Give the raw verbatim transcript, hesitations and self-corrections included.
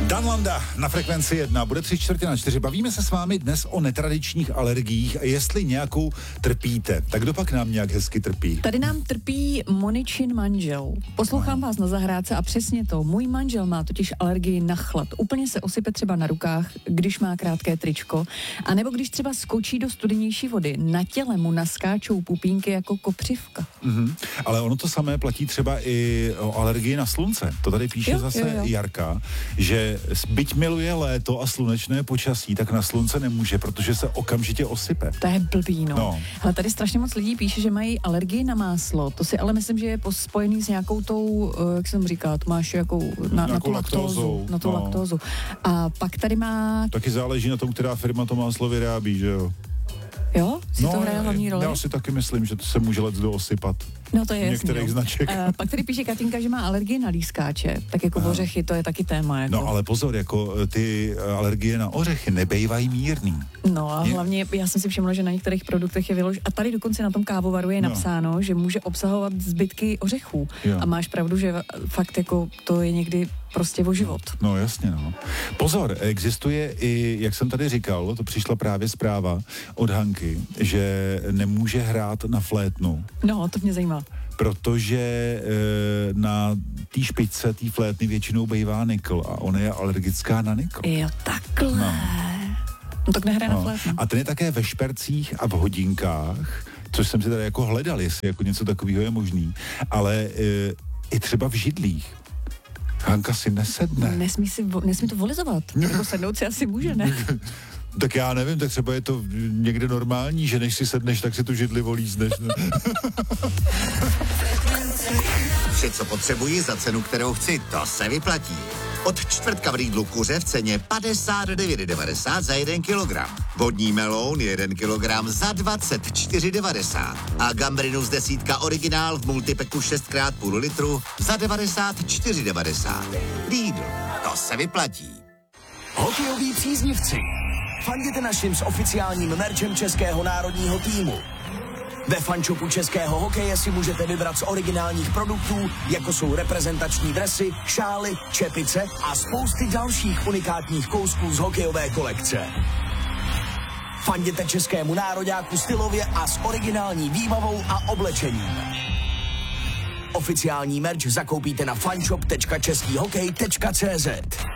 Dan Landa na Frekvenci jedna. Bude tři čtvrtě na čtyři. Bavíme se s vámi dnes o netradičních alergiích a jestli nějakou trpíte. Tak kdo pak nám nějak hezky trpí? Tady nám trpí Moničin manžel. Poslouchám no. vás na zahrádce a přesně to. Můj manžel má totiž alergii na chlad. Úplně se osype třeba na rukách, když má krátké tričko. A nebo když třeba skočí do studenější vody. Na těle mu naskáčou pupínky jako kopřivka. Mm-hmm. Ale ono to samé platí třeba i o alergii na slunce. To tady píše jo, zase jo, jo. Jarka, že byť miluje léto a slunečné počasí, tak na slunce nemůže, protože se okamžitě osype. To je blbý, no. no. Ale tady strašně moc lidí píše, že mají alergii na máslo. To si ale myslím, že je spojený s nějakou tou, jak jsem říkal, to máš jakou, na, na tu laktózu. Na tu no. laktózu. A pak tady má... Taky záleží na tom, která firma to máslo vyrábí, že jo? Jo? Si no, to hraje hlavní roli? Já si taky myslím, že to se může let do osypat. No to je jasný, některých jo. značek. Uh, pak tady píše Katinka, že má alergii na lískáče, tak jako Aha. ořechy, to je taky téma. Jako. No ale pozor, jako ty alergie na ořechy nebejvají mírný. No a je... hlavně já jsem si všimla, že na některých produktech je vylož... A tady dokonce na tom kávovaru je napsáno, no. že může obsahovat zbytky ořechů. Jo. A máš pravdu, že fakt jako to je někdy prostě o život. No, no jasně, no. Pozor, existuje i, jak jsem tady říkal, to přišla právě zpráva od Hanky, že nemůže hrát na flétnu. No, to mě zajímá. Protože e, na té špičce té flétny většinou bývá nikl a ona je alergická na nikl. Jo, takhle. No, no tak nehraje no. na flétnu. A ten je také ve špercích a v hodinkách, což jsem si tady jako hledal, jestli jako něco takového je možný, ale e, i třeba v židlích. Hanka si nesedne. Nesmí, si, nesmí to volizovat. Jako sednout si asi může, ne? Tak já nevím, tak třeba je to někde normální, že než si sedneš, tak si tu židli volízneš. Ne? Vše, co potřebuji za cenu, kterou chci, to se vyplatí. Od čtvrtka v Lidlu kuře v ceně padesát devět devadesát za jeden kilogram. Vodní meloun jeden kilogram za dvacet čtyři devadesát. A gambrinus desítka originál v multipeku šest krát půl litru za devadesát čtyři devadesát. Lidl, to se vyplatí. Hokejoví příznivci, fanděte našim s oficiálním merčem českého národního týmu. Ve fanshopu českého hokeje si můžete vybrat z originálních produktů, jako jsou reprezentační dresy, šály, čepice a spousty dalších unikátních kousků z hokejové kolekce. Fanděte českému nároďáku stylově a s originální výbavou a oblečením. Oficiální merch zakoupíte na fanshop tečka český hokej tečka cé zet.